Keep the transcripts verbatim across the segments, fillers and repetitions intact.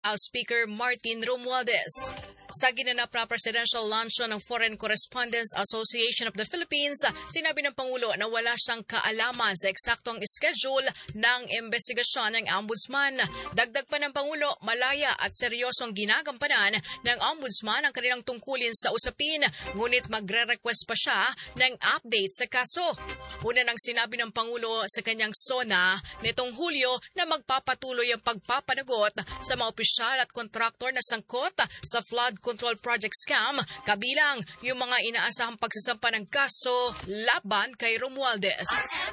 House Speaker Martin Romualdez. Sa ginanap na presidential luncheon ng Foreign Correspondents Association of the Philippines, sinabi ng Pangulo na wala siyang kaalaman sa eksaktong schedule ng investigasyon ng Ombudsman. Dagdag pa ng Pangulo, malaya at seryosong ginagampanan ng Ombudsman ang kanilang tungkulin sa usapin, ngunit magre-request pa siya ng update sa kaso. Una nang sinabi ng Pangulo sa kanyang SONA nitong Hulyo na magpapatuloy ang pagpapanagot sa mga opisyal at kontraktor na sangkot sa flood control project scam, kabilang yung mga inaasahang pagsasampa ng kaso laban kay Romualdez.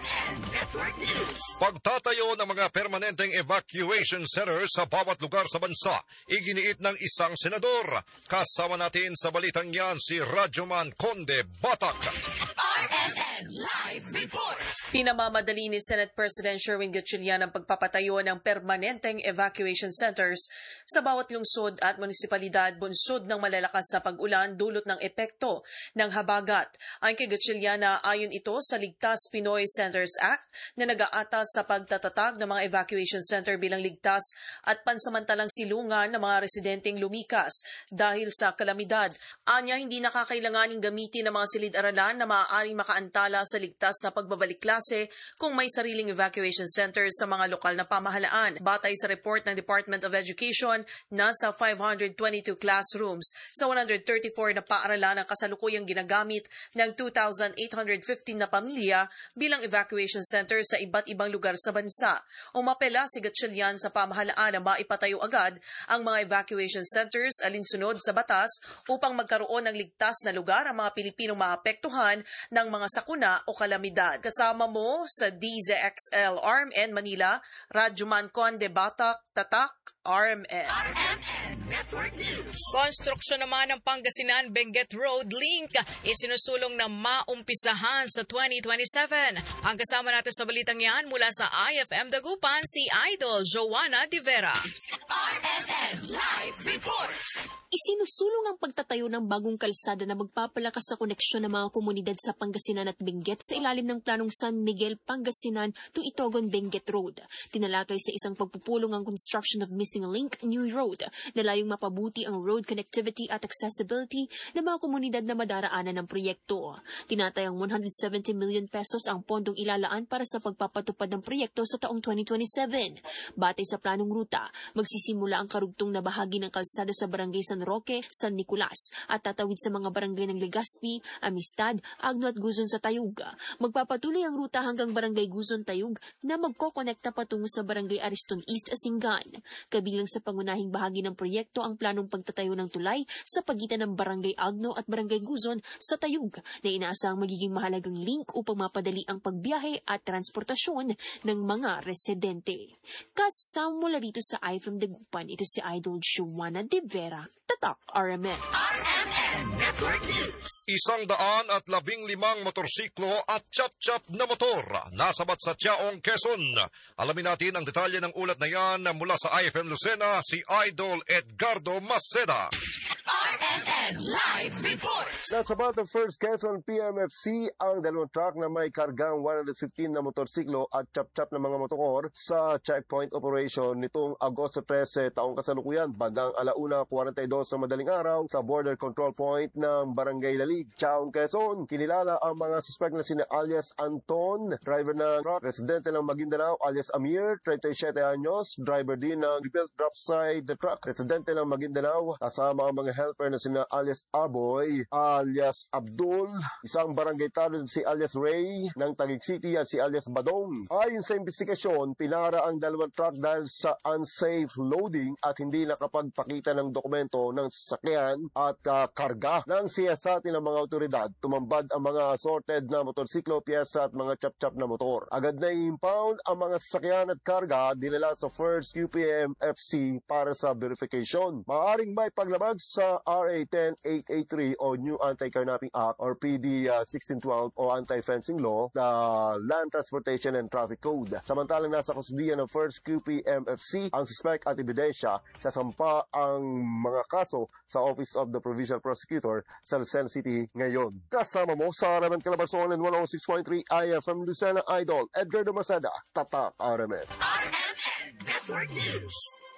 Pagtatayo ng mga permanenteng evacuation centers sa bawat lugar sa bansa, iginiit ng isang senador. Kasama natin sa balitang yan si Radyoman Conde Batak. R M N Live Report. Pinamamadali ni Senate President Sherwin Gatchalian ang pagpapatayo ng permanenteng evacuation centers sa bawat lungsod at munisipalidad bunsod ng malalakas na pag-ulan dulot ng epekto ng habagat. Ayon kay Gatchalian, ayon ito sa Ligtas Pinoy Centers Act na nag-aatas sa pagtatatag ng mga evacuation center bilang ligtas at pansamantalang silungan ng mga residenteng lumikas dahil sa kalamidad. Anya, hindi nakakailanganing gamitin ng mga silid-aralan na maaaring makaantala sa ligtas na pagbabalik klase kung may sariling evacuation centers sa mga lokal na pamahalaan. Batay sa report ng Department of Education, nasa five hundred twenty-two classrooms sa one hundred thirty-four na paaralan ang kasalukuyang ginagamit ng two thousand eight hundred fifteen na pamilya bilang evacuation centers sa iba't ibang lugar sa bansa. Umapela si Gatchalian sa pamahalaan na maipatayo agad ang mga evacuation centers alinsunod sa batas upang magkaroon ng ligtas na lugar ang mga Pilipinong maapektuhan ng mga sakuna o kalamidad. Kasama mo sa D Z X L R M N Manila, Radyoman Conde Batak, Tatak, R M N. R M N Network News. Konstruksyon naman ng Pangasinan Benguet Road Link isinusulong na maumpisahan sa twenty twenty-seven. Ang kasama natin sa balitang yan mula sa I F M Dagupan, si Idol Joanna De Vera. R M N Live Report. Isinusulong ang pagtatayo ng bagong kalsada na magpapalakas sa koneksyon ng mga komunidad sa Pangasinan at Benguet sa ilalim ng planong San Miguel, Pangasinan to Itogon Benguet Road. Tinalakay sa isang pagpupulong ang construction of Missing Link New Road na layong mapabuti ang road connectivity at accessibility ng mga komunidad na madaraanan ng proyekto. Tinatayang one hundred seventy million pesos ang pondong ilalaan para sa pagpapatupad ng proyekto sa taong twenty twenty-seven. Batay sa planong ruta, magsisimula ang karugtong na bahagi ng kalsada sa Barangay San Roque, San Nicolas at tatawid sa mga barangay ng Legazpi, Amistad, Agno at Guzon sa Tayug. Magpapatuloy ang ruta hanggang Barangay Guzon, Tayug na magkokonekta patungo sa Barangay Ariston East, Asingan. Kabilang sa pangunahing bahagi ng proyekto ang planong pagtatayo ng tulay sa pagitan ng Barangay Agno at Barangay Guzon sa Tayug na inaasahang magiging mahalagang link upang mapadali ang pagbiyahe at transportasyon ng mga residente. Kasama mula dito sa I F M Dagupan, ito si Idol Joanna De Vera, Tatak R M N. R M N Network News. Isang daan at labing limang motorsiklo at chap-chap na motor nasabat sa Tiaong, Quezon. Alamin natin ang detalye ng ulat na yan mula sa I F M Lucena, si Idol Edgardo Maceda. R M N Live Report. Nasabat ng First Quezon P M F C ang dalawang truck na may kargang one hundred fifteen na motorsiklo at chap-chap na mga motor sa checkpoint operation nitong Agosto thirteen taong kasalukuyan bandang alauna forty-two sa madaling araw sa border control point ng Barangay Lalig, Tiaong, Quezon. Kinilala ang mga suspect na sina alias Anton, driver ng truck, residente ng Maguindanao, alias Amir, thirty-seven anyos, driver din ng rebuilt dropside the truck, residente ng Maguindanao, kasama ang mga helper na sina alias Aboy, alias Abdul, isang barangay tanod si alias Ray ng Taguig City at si alias Badong. Ayon sa investigasyon, pinara ang dalawang truck dahil sa unsafe loading at hindi nakapagpakita ng dokumento ng sasakyan at uh, karga. Nang siyasatin ng mga otoridad, tumambad ang mga assorted na motorsiklo, piyesa at mga chap-chap na motor. Agad na i-impound ang mga sasakyan at karga, dinala sa First Q P M F C para sa verification. Maaring may paglabag sa R A ten eight eighty-three o New Anti-Carnapping Act or P D uh, sixteen twelve o Anti-Fencing Law, the Land Transportation and Traffic Code. Samantalang nasa kusudian ng First Q P M F C ang suspect at ebidensya, sasampa ang mga kaso sa Office of the Provincial Prosecutor sa Lucena City ngayon. Kasama mo sa Araman Calabarzon and one oh six point three I F M Lucena, Idol Edgardo Maceda, Tatak R M N. R M N Network News.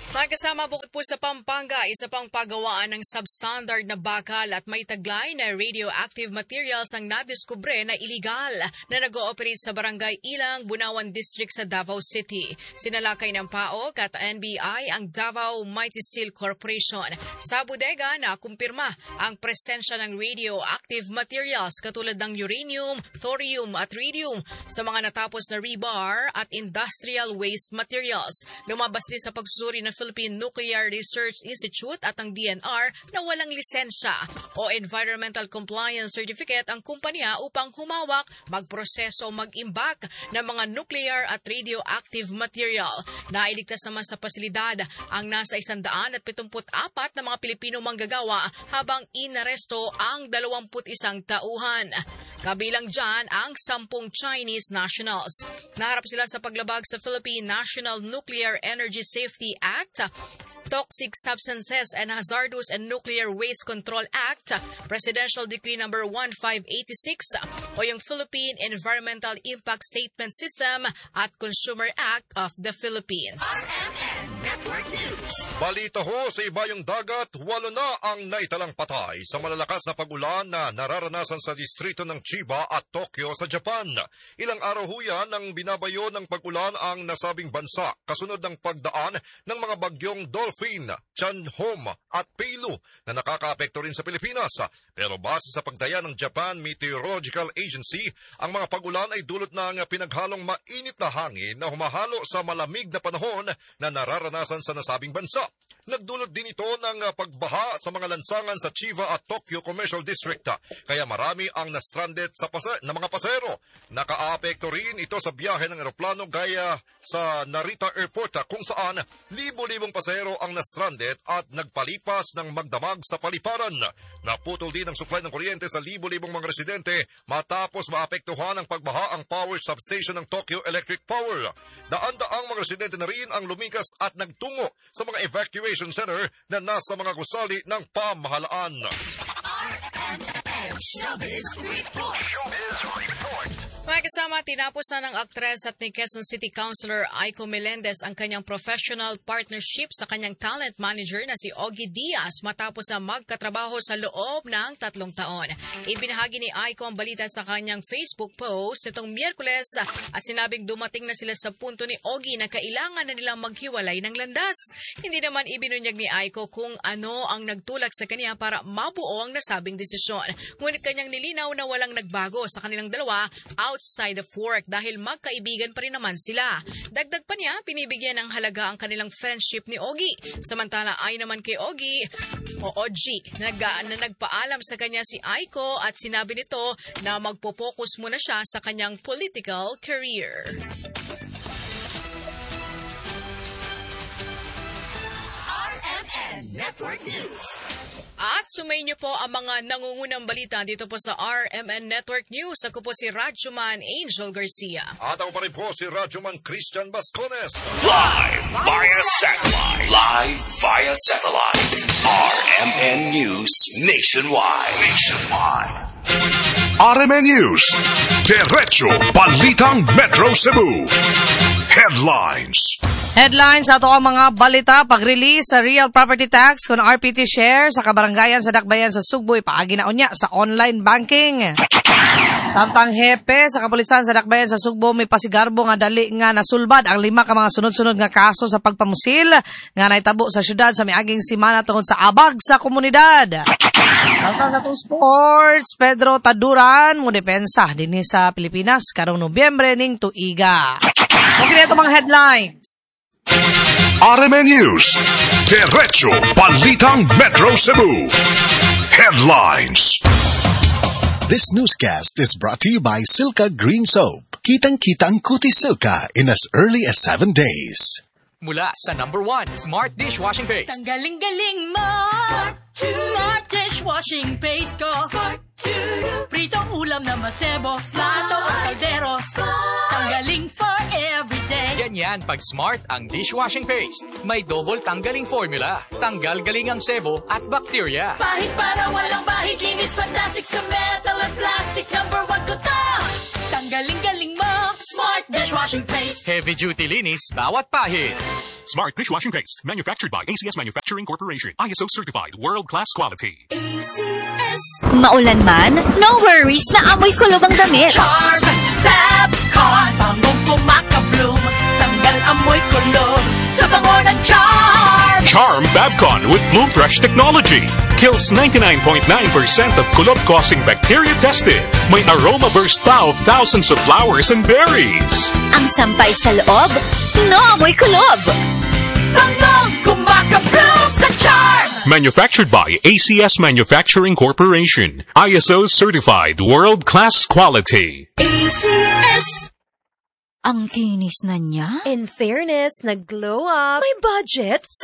Mga kasama, bukod po sa Pampanga, isa pang pagawaan ng substandard na bakal at may taglay na radioactive materials ang nadiskubre na iligal na nag-ooperate sa barangay Ilang, Bunawan District sa Davao City. Sinalakay ng P A O C at N B I ang Davao Mighty Steel Corporation. Sa bodega na kumpirma ang presensya ng radioactive materials katulad ng uranium, thorium at radium sa mga natapos na rebar at industrial waste materials. Lumabas din sa pagsusuri ng Philippine Nuclear Research Institute at ang D N R na walang lisensya o Environmental Compliance Certificate ang kumpanya upang humawak, magproseso, mag-imbak ng mga nuclear at radioactive material. Nailigtas naman sa pasilidad ang nasa isandaan at pitumput apat na mga Pilipino manggagawa habang inaresto ang dalawamput isang tauhan. Kabilang dyan ang sampung Chinese nationals. Naharap sila sa paglabag sa Philippine National Nuclear Energy Safety Act, Toxic Substances and Hazardous and Nuclear Waste Control Act, Presidential Decree number fifteen eighty-six o yung Philippine Environmental Impact Statement System at Consumer Act of the Philippines. R M N Network News. Balita ho sa ibayong dagat, walo na ang naitalang patay sa malalakas na pag-ulan na nararanasan sa distrito ng Chiba at Tokyo sa Japan. Ilang araw ho yan ang binabayo ng pag-ulan ang nasabing bansa kasunod ng pagdaan ng mga bagyong Dolphin, Chanhom at Peilu na nakakaapekto rin sa Pilipinas. Pero base sa pagtaya ng Japan Meteorological Agency, ang mga pag-ulan ay dulot ng pinaghalong mainit na hangin na humahalo sa malamig na panahon na nararanasan sa nasabing bansa. Nagdulot din ito ng pagbaha sa mga lansangan sa Chiba at Tokyo Commercial District, kaya marami ang na-stranded sa pase- na mga pasahero. Nakaapekto rin ito sa biyahe ng eroplano gaya sa Narita Airport kung saan libo-libong pasahero ang na-stranded at nagpalipas ng magdamag sa paliparan. Naputol din ang supply ng kuryente sa libo-libong mga residente matapos maapektuhan ng pagbaha ang power substation ng Tokyo Electric Power. Daan-daang mga residente na rin ang lumikas at nagtungo sa mga evacuation center na nasa mga gusali ng pamahalaan. R M N Showbiz Report. Showbiz Report. Mga kasama, tinapos na ng aktres at ni Quezon City Councilor Aiko Melendez ang kanyang professional partnership sa kanyang talent manager na si Ogie Diaz matapos na magkatrabaho sa loob ng tatlong taon. Ibinahagi ni Aiko ang balita sa kanyang Facebook post nitong Miyerkules at sinabing dumating na sila sa punto ni Ogie na kailangan na nilang maghiwalay ng landas. Hindi naman ibinunyag ni Aiko kung ano ang nagtulak sa kanya para mabuo ang nasabing desisyon. Ngunit kanyang nilinaw na walang nagbago sa kanilang dalawa outside of work dahil magkaibigan pa rin naman sila. Dagdag pa niya, pinibigyan ng halaga ang kanilang friendship ni Ogie. Samantala ay naman kay Ogie, o Ogie, na, na nagpaalam sa kanya si Aiko at sinabi nito na magpo-focus muna siya sa kanyang political career. R M N Network News. At sumayin niyo po ang mga nangungunang balita dito po sa R M N Network News. Ako po si Radyoman Angel Garcia. At ako pa rin po si Radyoman Christian Bascones. Live via satellite. Live via satellite. R M N News Nationwide. Nationwide. R M N News. Derecho Balitang Metro Cebu. Headlines. Headlines ato ang mga balita. Pag-release sa real property tax kung R P T share sa kabarangayan sa Dakbayan sa Sugbo ipaagi na unya sa online banking. Samtang hepe sa kapulisan sa Dakbayan sa Sugbo may pasigarbo nga dali nga nasulbad ang lima ka mga sunod-sunod nga kaso sa pagpamusil nga naitabo sa syudad sa miaging simana tungod sa abag sa komunidad. Samtang sa itong sports, Pedro Taduran mo depensa dinhi sa Pilipinas karong Nobyembre ning tuiga. Okay na ito mga headlines. R M N News. Derecho Balitang Metro Cebu. Headlines. This newscast is brought to you by Silka Green Soap. Kitang-kita ang kutis Silka in as early as seven days. Mula sa number one, Smart Dishwashing Paste. Ang galing-galing mo! Smart, Smart Dishwashing Paste ko! Smart Pritong ulam na masebo, plato at kaldero. Tanggaling for everyday. Ganyan pag Smart ang dishwashing paste. May double tanggaling formula. Tanggal galing ang sebo at bacteria. Bahid para walang bahid, linis fantastic sa metal at plastic. Number one ko to! Tanggaling-galing mo! Smart dishwashing paste. Heavy duty linis bawat pahid. Smart dishwashing paste, manufactured by A C S Manufacturing Corporation. I S O certified, world-class quality. A C S. Maulan man, no worries na amoy kulob ang damit. Charm Fabcon, bangong kumakabloom, tanggal amoy kulob sa bango ng Charm. Charm Fabcon with Bloom Fresh technology. Kills ninety-nine point nine percent of kulob-causing bacteria tested. May aroma burst pa of thousands of flowers and berries. Ang sampay sa loob, no amoy kulob. Bangong kumakabloom sa Charm. Manufactured by A C S Manufacturing Corporation. I S O certified, world-class quality. A C S. Ang kinis na niya. In fairness, nag-glow up. May budget.